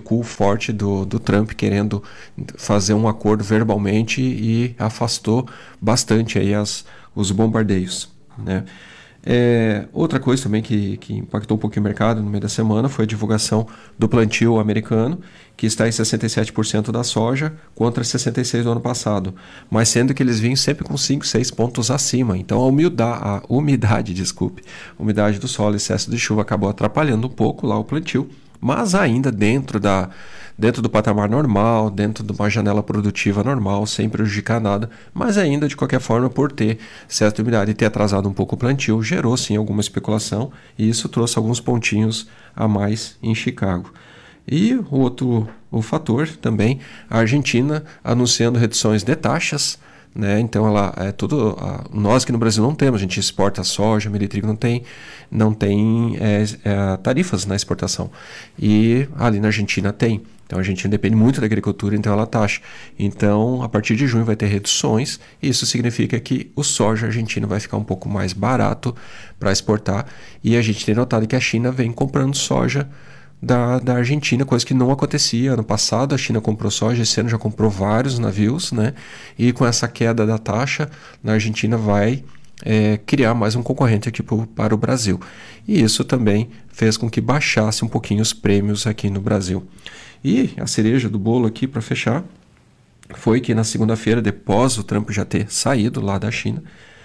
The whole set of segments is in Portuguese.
recuo forte do Trump querendo fazer um acordo verbalmente e afastou bastante aí os bombardeios, né? Outra coisa também que impactou um pouquinho o mercado no meio da semana foi a divulgação do plantio americano, que está em 67% da soja contra 66% do ano passado, mas sendo que eles vinham sempre com 5, 6 pontos acima. Então a umidade do solo, excesso de chuva acabou atrapalhando um pouco lá o plantio, mas ainda dentro do patamar normal, dentro de uma janela produtiva normal, sem prejudicar nada, mas ainda de qualquer forma, por ter certa umidade e ter atrasado um pouco o plantio, gerou sim alguma especulação e isso trouxe alguns pontinhos a mais em Chicago. E o fator também, a Argentina anunciando reduções de taxas, né? Então nós aqui no Brasil não temos, a gente exporta soja, milho e trigo, não tem tarifas na exportação, e ali na Argentina tem. Então a Argentina depende muito da agricultura, então ela taxa. Então a partir de junho vai ter reduções, e isso significa que o soja argentino vai ficar um pouco mais barato para exportar, e a gente tem notado que a China vem comprando soja da Argentina, coisa que não acontecia. Ano passado a China comprou soja, esse ano já comprou vários navios, né? E com essa queda da taxa, na Argentina vai criar mais um concorrente aqui para o Brasil. E isso também fez com que baixasse um pouquinho os prêmios aqui no Brasil. E a cereja do bolo aqui, para fechar, foi que na segunda-feira, depois o Trump já ter saído lá da China,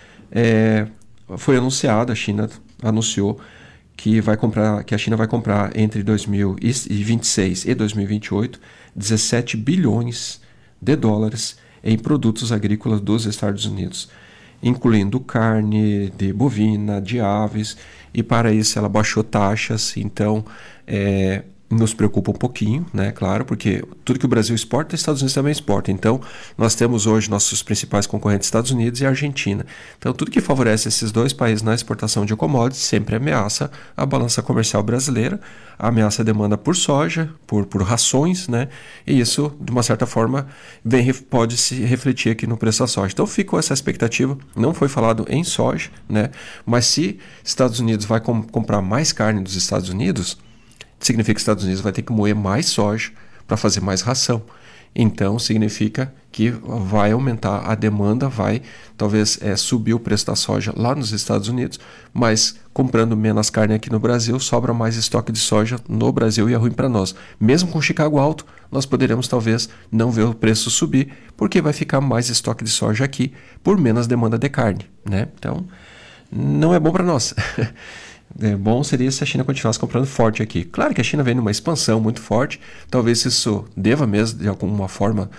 foi anunciado, a China anunciou que a China vai comprar entre 2026 e 2028 17 bilhões de dólares em produtos agrícolas dos Estados Unidos, incluindo carne de bovina, de aves, e para isso ela baixou taxas. Então nos preocupa um pouquinho, né? Claro, porque tudo que o Brasil exporta, os Estados Unidos também exporta. Então, nós temos hoje nossos principais concorrentes, Estados Unidos e Argentina. Então, tudo que favorece esses dois países na exportação de commodities sempre ameaça a balança comercial brasileira, ameaça a demanda por soja, por rações, né? E isso, de uma certa forma, pode se refletir aqui no preço da soja. Então, ficou essa expectativa. Não foi falado em soja, né? Mas se Estados Unidos vai comprar mais carne dos Estados Unidos, significa que os Estados Unidos vai ter que moer mais soja para fazer mais ração. Então, significa que vai aumentar a demanda, vai talvez subir o preço da soja lá nos Estados Unidos, mas comprando menos carne aqui no Brasil, sobra mais estoque de soja no Brasil e é ruim para nós. Mesmo com Chicago alto, nós poderemos talvez não ver o preço subir, porque vai ficar mais estoque de soja aqui por menos demanda de carne, né? Então, não é bom para nós. Bom seria se a China continuasse comprando forte aqui. Claro que a China vem numa expansão muito forte, talvez isso deva mesmo, de alguma forma,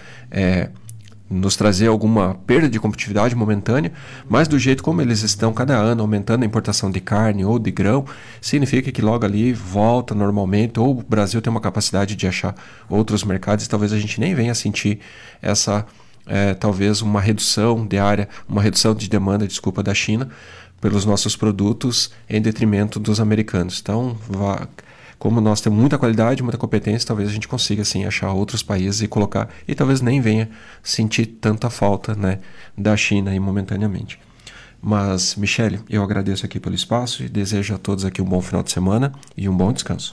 nos trazer alguma perda de competitividade momentânea, mas do jeito como eles estão cada ano aumentando a importação de carne ou de grão, significa que logo ali volta normalmente, ou o Brasil tem uma capacidade de achar outros mercados, e talvez a gente nem venha sentir essa, talvez uma redução de área, uma redução de demanda, da China, pelos nossos produtos em detrimento dos americanos. Então, como nós temos muita qualidade, muita competência, talvez a gente consiga assim, achar outros países e colocar, e talvez nem venha sentir tanta falta, né, da China aí momentaneamente. Mas, Michele, eu agradeço aqui pelo espaço e desejo a todos aqui um bom final de semana e um bom descanso.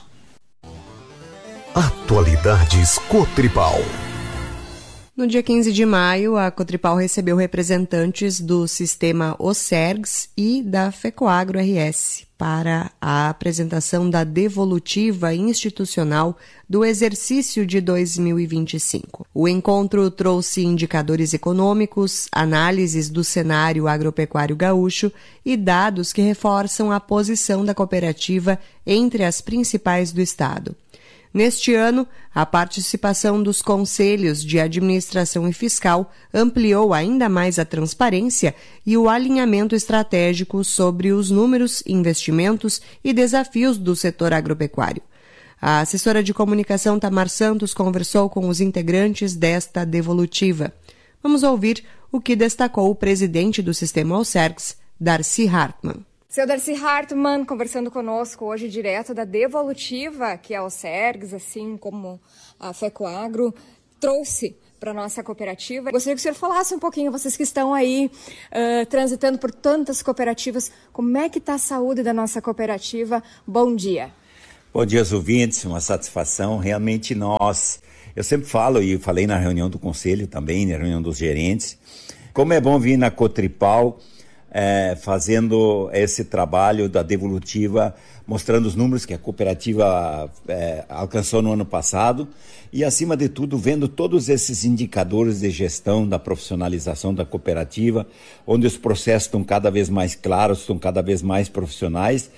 Atualidades Cotripal. No dia 15 de maio, a Cotripal recebeu representantes do sistema OCERGS e da FECOAGRO RS para a apresentação da devolutiva institucional do exercício de 2025. O encontro trouxe indicadores econômicos, análises do cenário agropecuário gaúcho e dados que reforçam a posição da cooperativa entre as principais do estado. Neste ano, a participação dos conselhos de administração e fiscal ampliou ainda mais a transparência e o alinhamento estratégico sobre os números, investimentos e desafios do setor agropecuário. A assessora de comunicação Tamar Santos conversou com os integrantes desta devolutiva. Vamos ouvir o que destacou o presidente do sistema OCERGS, Darcy Hartmann. Seu Darcy Hartmann, conversando conosco hoje direto da devolutiva, que é o OCERGS, assim como a FECOAGRO, trouxe para a nossa cooperativa. Gostaria que o senhor falasse um pouquinho, vocês que estão aí transitando por tantas cooperativas, como é que está a saúde da nossa cooperativa? Bom dia. Bom dia aos ouvintes, uma satisfação. Realmente eu sempre falo, e falei na reunião do conselho também, na reunião dos gerentes, como é bom vir na Cotripal fazendo esse trabalho da devolutiva, mostrando os números que a cooperativa alcançou no ano passado e, acima de tudo, vendo todos esses indicadores de gestão da profissionalização da cooperativa, onde os processos estão cada vez mais claros, estão cada vez mais profissionais.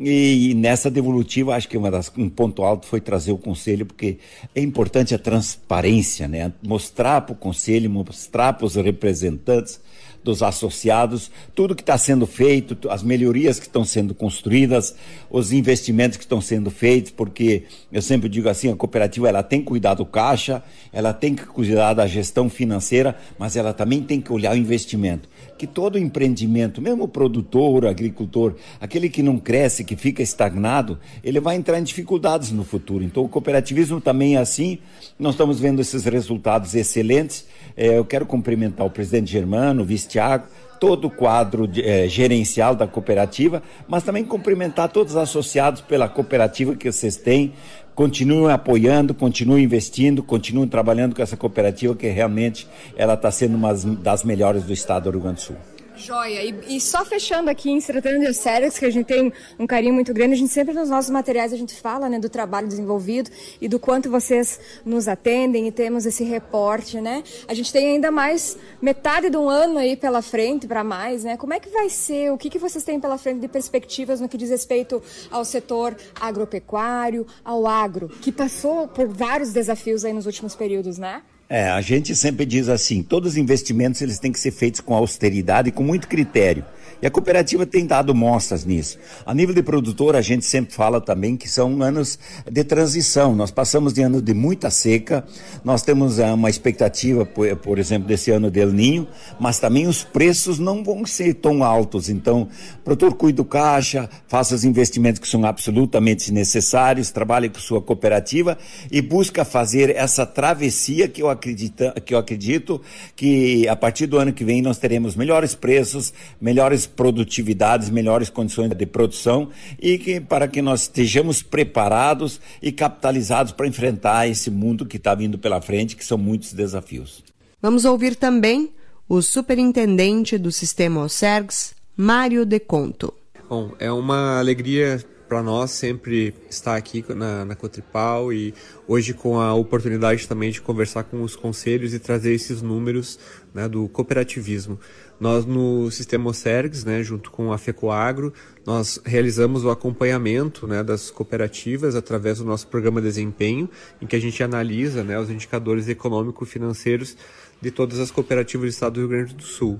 E nessa devolutiva, acho que um ponto alto foi trazer o conselho, porque é importante a transparência, né? Mostrar para o conselho, mostrar para os representantes dos associados, tudo que está sendo feito, as melhorias que estão sendo construídas, os investimentos que estão sendo feitos, porque eu sempre digo assim, a cooperativa ela tem que cuidar do caixa, ela tem que cuidar da gestão financeira, mas ela também tem que olhar o investimento. Que todo empreendimento, mesmo o produtor, o agricultor, aquele que não cresce, que fica estagnado, ele vai entrar em dificuldades no futuro. Então o cooperativismo também é assim, nós estamos vendo esses resultados excelentes. Eu quero cumprimentar o presidente Germano, o vice-Tiago, todo o quadro gerencial da cooperativa, mas também cumprimentar todos os associados pela cooperativa que vocês têm. Continuem apoiando, continuem investindo, continuem trabalhando com essa cooperativa, que realmente ela está sendo uma das melhores do estado do Rio Grande do Sul. Joia, e só fechando aqui, se tratando de Ocergs, que a gente tem um carinho muito grande, a gente sempre nos nossos materiais a gente fala, né, do trabalho desenvolvido e do quanto vocês nos atendem e temos esse reporte, né? A gente tem ainda mais metade de um ano aí pela frente, para mais, né? Como é que vai ser, o que vocês têm pela frente de perspectivas no que diz respeito ao setor agropecuário, ao agro, que passou por vários desafios aí nos últimos períodos, né? A gente sempre diz assim, todos os investimentos eles têm que ser feitos com austeridade e com muito critério. E a cooperativa tem dado mostras nisso. A nível de produtor, a gente sempre fala também que são anos de transição. Nós passamos de ano de muita seca, nós temos uma expectativa, por exemplo, desse ano de El Niño, mas também os preços não vão ser tão altos. Então, o produtor cuida do caixa, faça os investimentos que são absolutamente necessários, trabalhe com sua cooperativa e busca fazer essa travessia que eu acredito que a partir do ano que vem nós teremos melhores preços, melhores produtividades, melhores condições de produção e para que nós estejamos preparados e capitalizados para enfrentar esse mundo que está vindo pela frente, que são muitos desafios. Vamos ouvir também o superintendente do sistema Ocergs, Mário De Conto. Bom, é uma alegria para nós sempre estar aqui na Cotripal e hoje com a oportunidade também de conversar com os conselhos e trazer esses números, né, do cooperativismo. Nós no Sistema Ocergs, né, junto com a FECOAGRO, nós realizamos o acompanhamento, né, das cooperativas através do nosso programa de desempenho, em que a gente analisa, né, os indicadores econômico-financeiros de todas as cooperativas do estado do Rio Grande do Sul.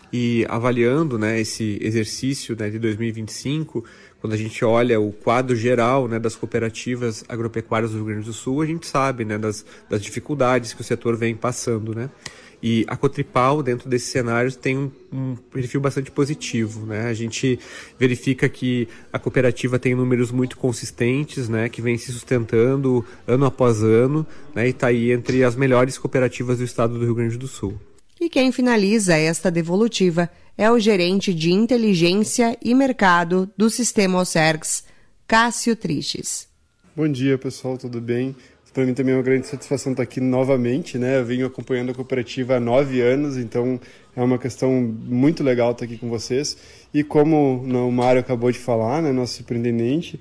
E avaliando, né, esse exercício, né, de 2025, quando a gente olha o quadro geral, né, das cooperativas agropecuárias do Rio Grande do Sul, a gente sabe, né, das dificuldades que o setor vem passando, né? E a Cotripal, dentro desse cenário, tem um perfil bastante positivo, né? A gente verifica que a cooperativa tem números muito consistentes, né, que vem se sustentando ano após ano, né, e está aí entre as melhores cooperativas do estado do Rio Grande do Sul. E quem finaliza esta devolutiva é o gerente de inteligência e mercado do Sistema Ocergs, Cássio Triches. Bom dia, pessoal, tudo bem? Para mim também é uma grande satisfação estar aqui novamente, né? Eu venho acompanhando a cooperativa há 9 anos, então é uma questão muito legal estar aqui com vocês. E como o Mário acabou de falar, né, nosso superintendente,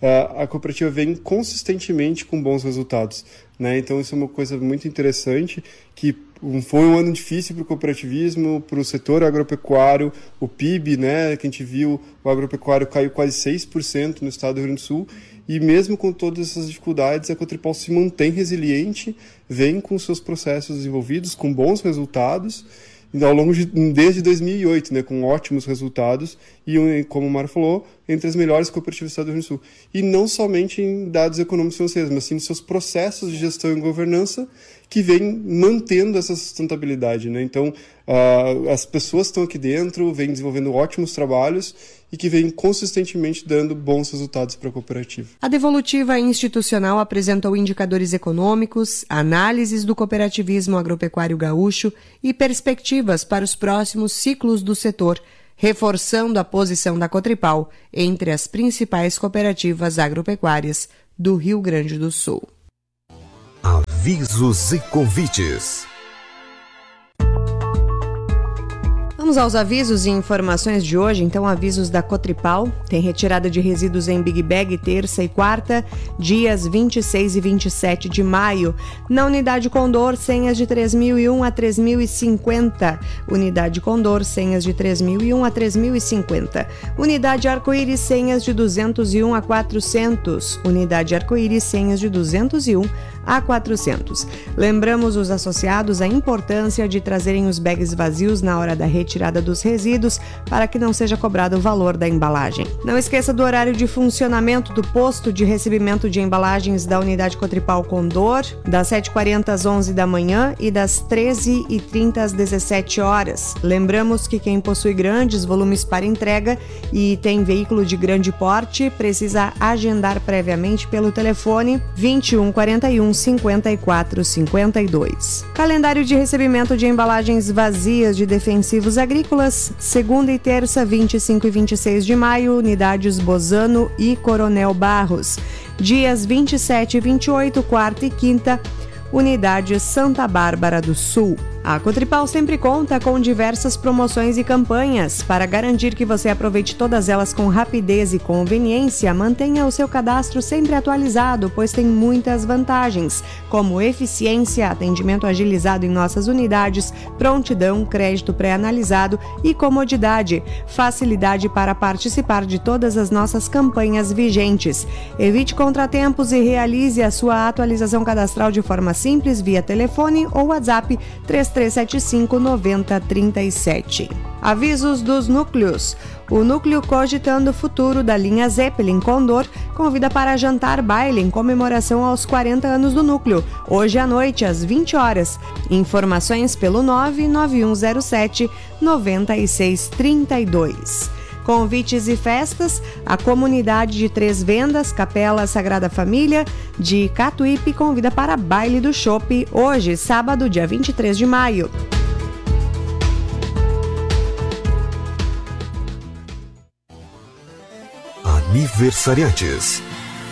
a cooperativa vem consistentemente com bons resultados, né? Então isso é uma coisa muito interessante, que foi um ano difícil para o cooperativismo, para o setor agropecuário, o PIB, né, que a gente viu, o agropecuário caiu quase 6% no estado do Rio Grande do Sul, e mesmo com todas essas dificuldades, a Cotripal se mantém resiliente, vem com seus processos desenvolvidos, com bons resultados, ao longo desde 2008, né, com ótimos resultados, e como o Mário falou, entre as melhores cooperativas do estado do Rio Grande do Sul. E não somente em dados econômicos financeiros, mas sim nos seus processos de gestão e governança, que vem mantendo essa sustentabilidade, né? Então, as pessoas estão aqui dentro, vêm desenvolvendo ótimos trabalhos e que vêm consistentemente dando bons resultados para a cooperativa. A devolutiva institucional apresentou indicadores econômicos, análises do cooperativismo agropecuário gaúcho e perspectivas para os próximos ciclos do setor, reforçando a posição da Cotripal entre as principais cooperativas agropecuárias do Rio Grande do Sul. Avisos e convites. Vamos aos avisos e informações de hoje. Então, avisos da Cotripal. Tem retirada de resíduos em Big Bag terça e quarta, dias 26 e 27 de maio. Na Unidade Condor, senhas de 3.001 a 3.050. Unidade Condor, senhas de 3.001 a 3.050. Unidade Arco-Íris, senhas de 201 a 400. Unidade Arco-Íris, senhas de 201 a 400. Lembramos os associados a importância de trazerem os bags vazios na hora da retirada dos resíduos para que não seja cobrado o valor da embalagem. Não esqueça do horário de funcionamento do posto de recebimento de embalagens da Unidade Cotripal Condor, das 7h40 às 11 da manhã e das 13h30 às 17 horas. Lembramos que quem possui grandes volumes para entrega e tem veículo de grande porte precisa agendar previamente pelo telefone 2141 5452. Calendário de recebimento de embalagens vazias de defensivos agrícolas, segunda e terça, 25 e 26 de maio, unidades Bozano e Coronel Barros. Dias 27 e 28, quarta e quinta, unidade Santa Bárbara do Sul. A Cotripal sempre conta com diversas promoções e campanhas. Para garantir que você aproveite todas elas com rapidez e conveniência, mantenha o seu cadastro sempre atualizado, pois tem muitas vantagens, como eficiência, atendimento agilizado em nossas unidades, prontidão, crédito pré-analisado e comodidade, facilidade para participar de todas as nossas campanhas vigentes. Evite contratempos e realize a sua atualização cadastral de forma simples via telefone ou WhatsApp 3375-9037. Avisos dos núcleos. O núcleo Cogitando o Futuro da linha Zeppelin Condor convida para jantar baile em comemoração aos 40 anos do núcleo, hoje à noite às 20 horas. Informações pelo 99107-9632. Convites e festas, a comunidade de Três Vendas, Capela Sagrada Família, de Catuípe, convida para baile do Chopp, hoje, sábado, dia 23 de maio. Aniversariantes.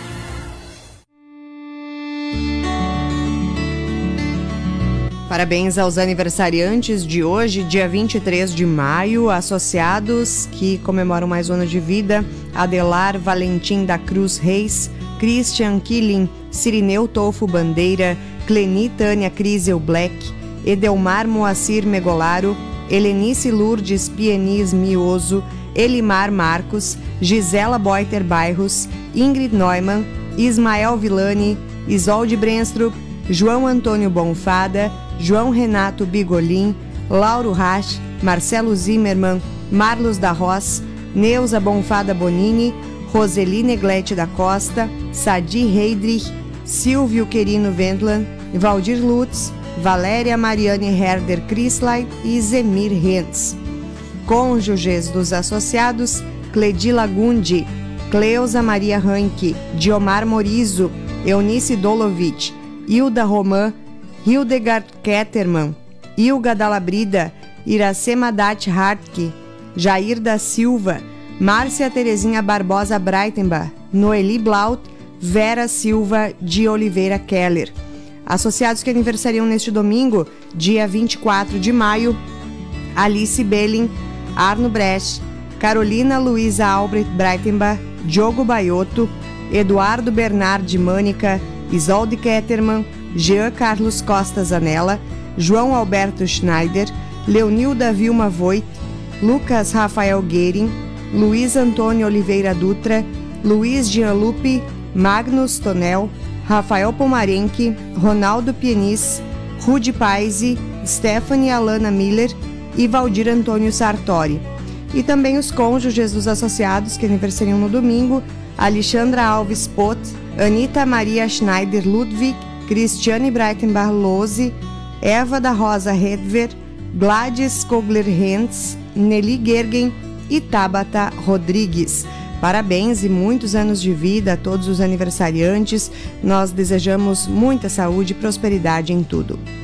Parabéns aos aniversariantes de hoje, dia 23 de maio, associados que comemoram mais um ano de vida: Adelar Valentim da Cruz Reis, Christian Killing, Cirineu Tolfo Bandeira, Cleni Tânia Crisel Black, Edelmar Moacir Megolaro, Helenice Lourdes Pienis Mioso, Elimar Marcos, Gisela Boiter Bairros, Ingrid Neumann, Ismael Villani, Isolde Brenstrup, João Antônio Bonfada, João Renato Bigolin, Lauro Rasch, Marcelo Zimmermann, Marlos da Roz, Neuza Bonfada Bonini, Roseli Neglete da Costa, Sadi Heidrich, Silvio Querino Wendland, Valdir Lutz, Valéria Mariane Herder Krislay e Zemir Hentz. Cônjuges dos associados: Cledi Lagundi, Cleusa Maria Ranque, Diomar Morizo, Eunice Dolovic, Hilda Roman, Hildegard Kettermann, Ilga Dalabrida, Iracema Dat Hartke, Jair da Silva, Márcia Terezinha Barbosa Breitenbach, Noeli Blaut, Vera Silva de Oliveira Keller. Associados que aniversariam neste domingo, dia 24 de maio: Alice Belling, Arno Brecht, Carolina Luiza Albrecht Breitenbach, Diogo Baiotto, Eduardo Bernard Mânica, Isolde Kettermann, Jean Carlos Costa Zanella, João Alberto Schneider, Leonilda Vilma Voigt, Lucas Rafael Guerin, Luiz Antônio Oliveira Dutra, Luiz Gianlupi, Magnus Tonel, Rafael Pomarenque, Ronaldo Pienis, Rudy Paisi, Stephanie Alana Miller e Valdir Antônio Sartori. E também os cônjuges dos associados que aniversariam no domingo: Alexandra Alves Pot, Anita Maria Schneider Ludwig, Cristiane Breitenbach Lose, Eva da Rosa Hedver, Gladys Kogler-Hentz, Nelly Gergen e Tabata Rodrigues. Parabéns e muitos anos de vida a todos os aniversariantes. Nós desejamos muita saúde e prosperidade em tudo.